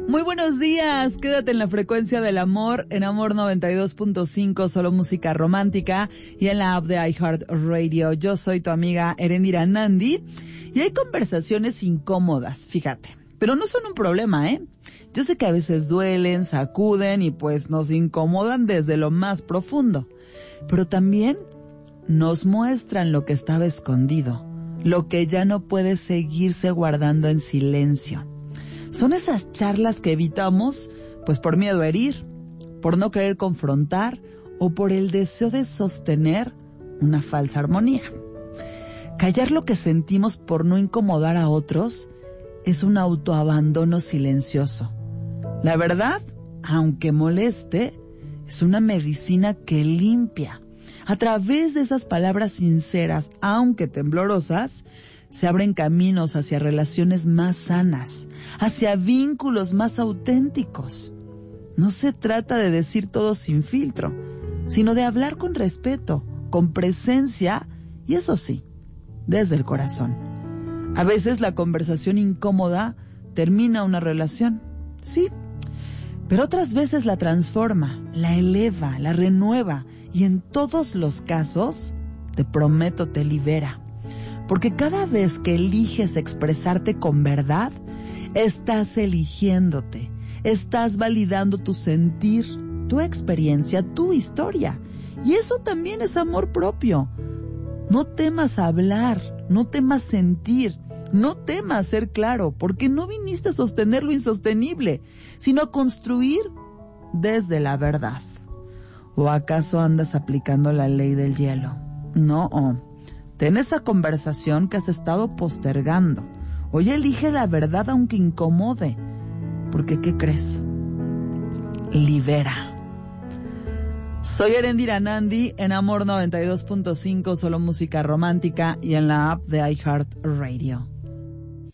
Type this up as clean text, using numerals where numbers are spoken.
Muy buenos días, quédate en la frecuencia del amor, en Amor 92.5, solo música romántica, y en la app de iHeartRadio. Yo soy tu amiga Erendira Nandi, y hay conversaciones incómodas, fíjate, pero no son un problema, ¿eh? Yo sé que a veces duelen, sacuden y pues nos incomodan desde lo más profundo, pero también nos muestran lo que estaba escondido, lo que ya no puede seguirse guardando en silencio. Son esas charlas que evitamos, pues por miedo a herir, por no querer confrontar o por el deseo de sostener una falsa armonía. Callar lo que sentimos por no incomodar a otros es un autoabandono silencioso. La verdad, aunque moleste, es una medicina que limpia. A través de esas palabras sinceras, aunque temblorosas, se abren caminos hacia relaciones más sanas, hacia vínculos más auténticos. No se trata de decir todo sin filtro, sino de hablar con respeto, con presencia y eso sí, desde el corazón. A veces la conversación incómoda termina una relación, sí, pero otras veces la transforma, la eleva, la renueva y en todos los casos, te prometo, te libera. Porque cada vez que eliges expresarte con verdad, estás eligiéndote, estás validando tu sentir, tu experiencia, tu historia. Y eso también es amor propio. No temas hablar, no temas sentir, no temas ser claro, porque no viniste a sostener lo insostenible, sino a construir desde la verdad. ¿O acaso andas aplicando la ley del hielo? No. Ten esa conversación que has estado postergando. Hoy elige la verdad aunque incomode. Porque, ¿qué crees? Libera. Soy Erendira Nandi en Amor 92.5, solo música romántica y en la app de iHeartRadio.